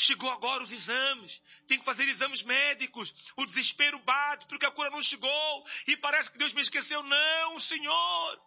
Chegou agora os exames, tem que fazer exames médicos, o desespero bate porque a cura não chegou e parece que Deus me esqueceu. Não, Senhor.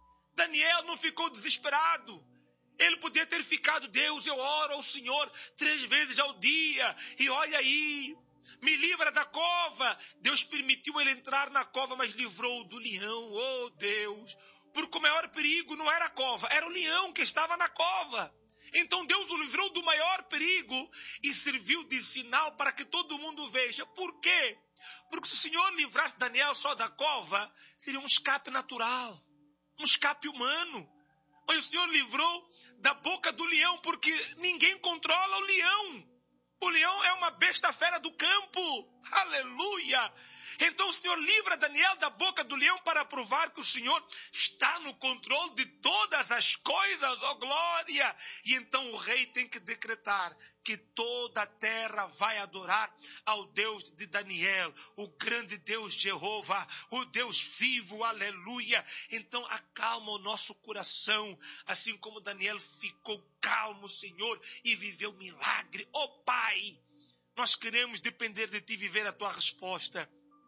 Daniel não ficou desesperado. Ele podia ter ficado: Deus, eu oro ao Senhor 3 vezes ao dia e olha aí, me livra da cova. Deus permitiu ele entrar na cova, mas livrou do leão. Oh Deus, porque o maior perigo não era a cova, era o leão que estava na cova. Então Deus o livrou do maior perigo e serviu de sinal para que todo mundo veja. Por quê? Porque se o Senhor livrasse Daniel só da cova, seria um escape natural, um escape humano. Mas o Senhor livrou da boca do leão, porque ninguém controla o leão. O leão é uma besta fera do campo. Aleluia! Então o Senhor livra Daniel da boca do leão para provar que o Senhor está no controle de todas as coisas, ó glória! E então o rei tem que decretar que toda a terra vai adorar ao Deus de Daniel, o grande Deus Jeová, o Deus vivo, aleluia! Então acalma o nosso coração, assim como Daniel ficou calmo, Senhor, e viveu milagre. Ó Pai, nós queremos depender de Ti, viver a Tua resposta.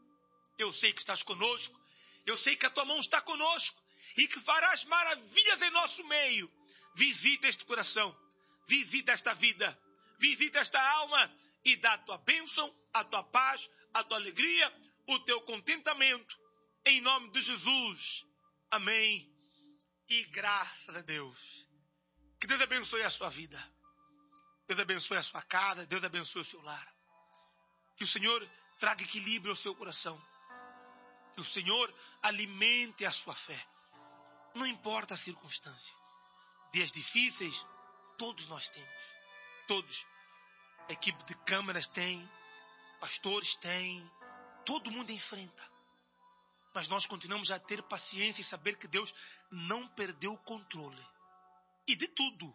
Eu sei que estás conosco, eu sei que a Tua mão está conosco e que farás maravilhas em nosso meio. Visita este coração, visita esta vida, visita esta alma e dá a Tua bênção, a Tua paz, a Tua alegria, o Teu contentamento. Em nome de Jesus. Amém. E graças a Deus. Que Deus abençoe a sua vida. Deus abençoe a sua casa, Deus abençoe o seu lar. Que o Senhor traga equilíbrio ao seu coração. Que o Senhor alimente a sua fé. Não importa a circunstância. Dias difíceis, todos nós temos. Todos. A equipe de câmaras tem, pastores tem, todo mundo enfrenta. Mas nós continuamos a ter paciência e saber que Deus não perdeu o controle. E de tudo.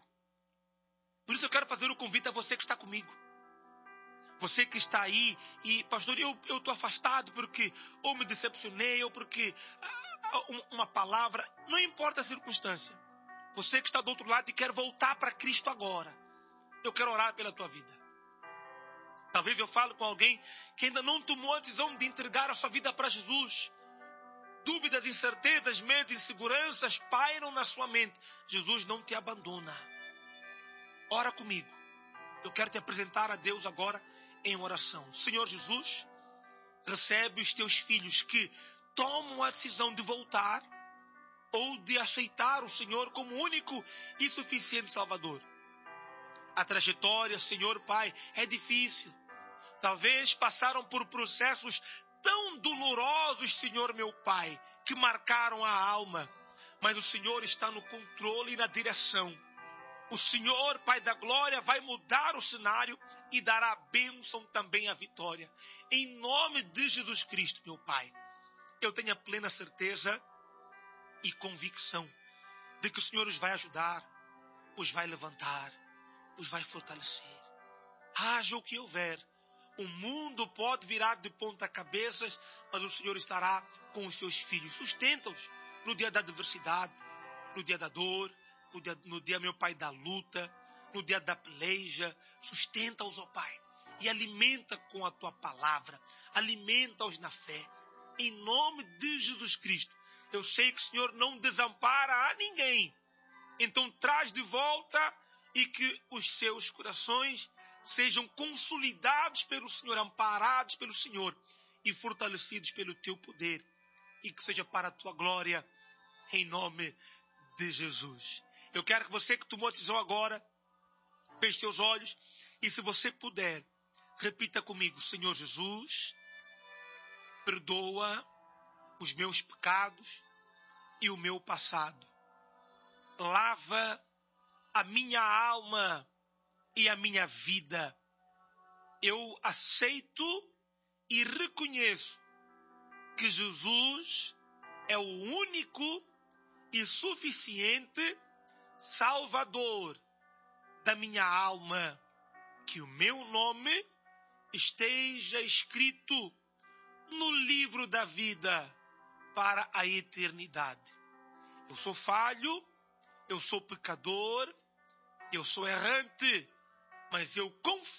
Por isso eu quero fazer o convite a você que está comigo. Você que está aí e, pastor, eu estou afastado porque ou me decepcionei ou porque uma palavra, não importa a circunstância. Você que está do outro lado e quer voltar para Cristo agora, eu quero orar pela tua vida. Talvez eu fale com alguém que ainda não tomou a decisão de entregar a sua vida para Jesus. Dúvidas, incertezas, medos, inseguranças pairam na sua mente. Jesus não te abandona. Ora comigo. Eu quero te apresentar a Deus agora em oração. Senhor Jesus, recebe os teus filhos que tomam a decisão de voltar ou de aceitar o Senhor como único e suficiente Salvador. A trajetória, Senhor Pai, é difícil. Talvez passaram por processos tão dolorosos, Senhor meu Pai, que marcaram a alma. Mas o Senhor está no controle e na direção. O Senhor, Pai da glória, vai mudar o cenário e dará a bênção também, a vitória. Em nome de Jesus Cristo, meu Pai, eu tenho a plena certeza e convicção de que o Senhor os vai ajudar, os vai levantar, os vai fortalecer. Haja o que houver, o mundo pode virar de ponta cabeça, mas o Senhor estará com os seus filhos. Sustenta-os no dia da adversidade, no dia da dor, no dia, meu Pai, da luta, no dia da peleja. Sustenta-os, ó Pai, e alimenta com a Tua palavra, alimenta-os na fé, em nome de Jesus Cristo. Eu sei que o Senhor não desampara a ninguém, então traz de volta e que os seus corações sejam consolidados pelo Senhor, amparados pelo Senhor e fortalecidos pelo Teu poder, e que seja para a Tua glória, em nome de Jesus. Eu quero que você que tomou a decisão agora, feche seus olhos e, se você puder, repita comigo: Senhor Jesus, perdoa os meus pecados e o meu passado. Lava a minha alma e a minha vida. Eu aceito e reconheço que Jesus é o único e suficiente Salvador da minha alma. Que o meu nome esteja escrito no livro da vida para a eternidade. Eu sou falho, eu sou pecador, eu sou errante, mas eu confio